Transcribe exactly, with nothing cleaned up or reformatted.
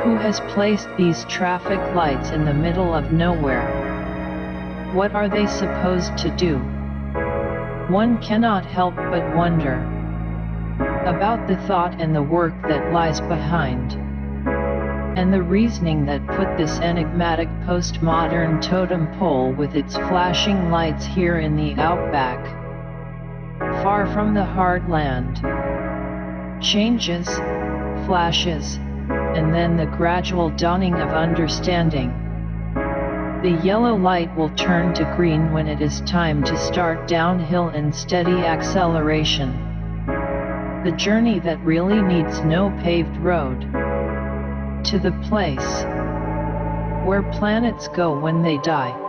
Who has placed these traffic lights in the middle of nowhere? What are they supposed to do? One cannot help but wonder about the thought and the work that lies behind, and the reasoning that put this enigmatic postmodern totem pole with its flashing lights here in the outback, far from the hard land. Changes, flashes, and then the gradual dawning of understanding. The yellow light will turn to green when it is time to start downhill in steady acceleration. The journey that really needs no paved road. To the place where planets go when they die.